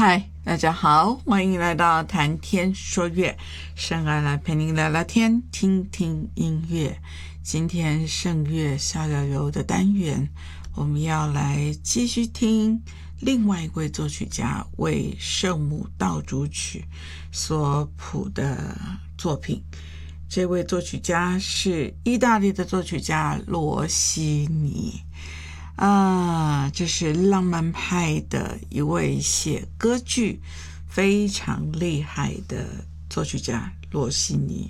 嗨，大家好，欢迎来到谈天说乐，圣爱来陪您聊聊天，听听音乐。今天圣乐逍遥游的单元，我们要来继续听另外一位作曲家为圣母道主曲所谱的作品。这位作曲家是意大利的作曲家罗西尼这是浪漫派的一位写歌剧非常厉害的作曲家罗西尼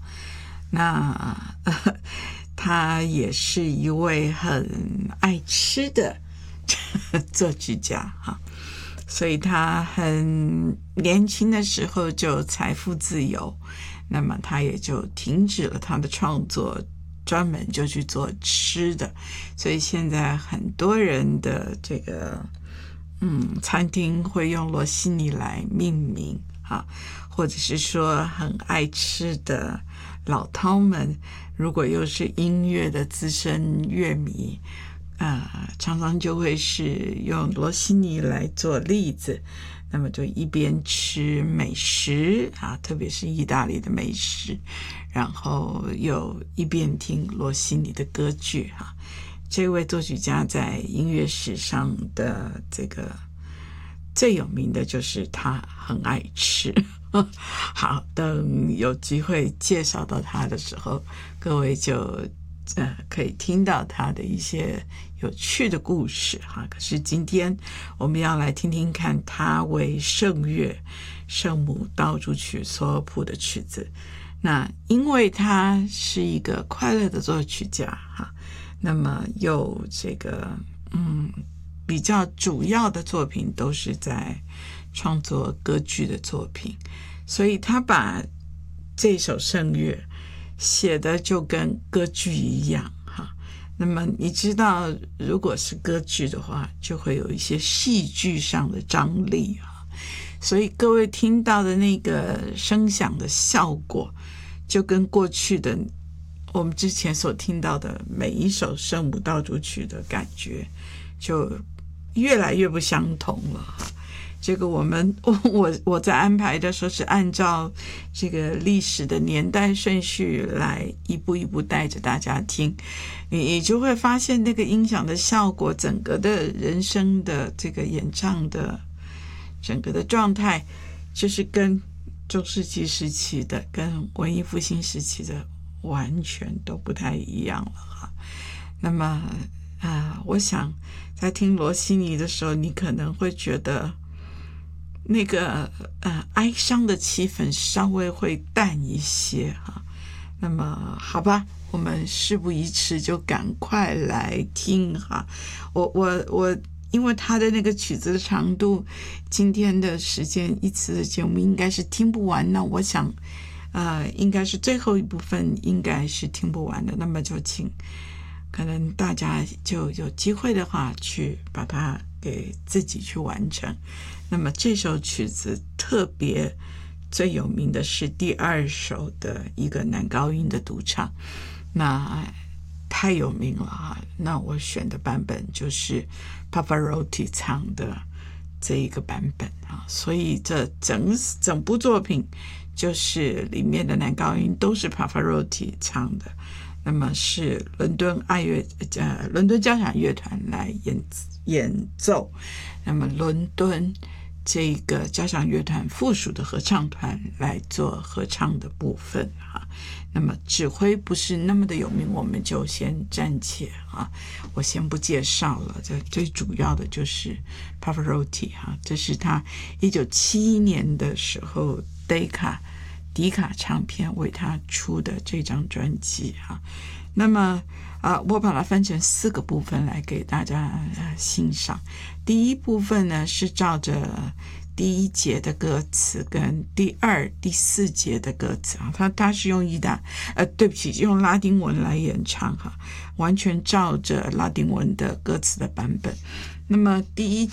他也是一位很爱吃的作曲家所以他很年轻的时候就财富自由，那么他也就停止了他的创作，专门就去做吃的，所以现在很多人的这个餐厅会用罗西尼来命名或者是说很爱吃的老饕们，如果又是音乐的资深乐迷常常就会是用罗西尼来做例子，那么就一边吃美食特别是意大利的美食，然后又一边听罗西尼的歌剧这位作曲家在音乐史上的这个最有名的就是他很爱吃好，等有机会介绍到他的时候，各位就可以听到他的一些有趣的故事可是今天我们要来听听看他为圣乐圣母道主曲所谱的曲子。那因为他是一个快乐的作曲家那么有这个比较主要的作品都是在创作歌剧的作品，所以他把这首圣乐写的就跟歌剧一样那么你知道如果是歌剧的话就会有一些戏剧上的张力所以各位听到的那个声响的效果就跟过去的我们之前所听到的每一首圣母道主曲的感觉就越来越不相同了这个我在安排的时候是按照这个历史的年代顺序来一步一步带着大家听，你就会发现那个音响的效果，整个的人声的这个演唱的整个的状态就是跟中世纪时期的跟文艺复兴时期的完全都不太一样了那么我想在听罗西尼的时候，你可能会觉得那个哀伤的气氛稍微会淡一些那么好吧，我们事不宜迟，就赶快来听我因为他的那个曲子的长度，今天的时间一次的节目应该是听不完，那我想应该是最后一部分应该是听不完的，那么就请可能大家就有机会的话去把它给自己去完成。那么这首曲子特别最有名的是第二首的一个男高音的独唱，那太有名了那我选的版本就是 Pavarotti 唱的这一个版本所以这整部作品就是里面的男高音都是 Pavarotti 唱的，那么是伦敦交响乐团来演奏，那么伦敦这个交响乐团附属的合唱团来做合唱的部分那么指挥不是那么的有名，我们就先暂且我先不介绍了，这最主要的就是 Pavarotti 这是他1971年的时候迪卡唱片为他出的这张专辑那么我把它分成4个部分来给大家欣赏。第一部分呢是照着第1节的歌词跟第2、第4节的歌词他是用用拉丁文来演唱完全照着拉丁文的歌词的版本。那么第1